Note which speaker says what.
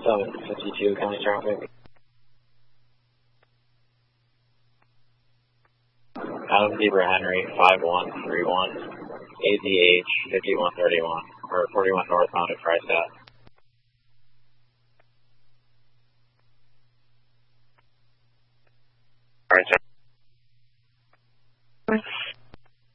Speaker 1: 752 county traffic. Adam Zebra Henry 5131, AZH 5131, or 41 northbound at Freistadt.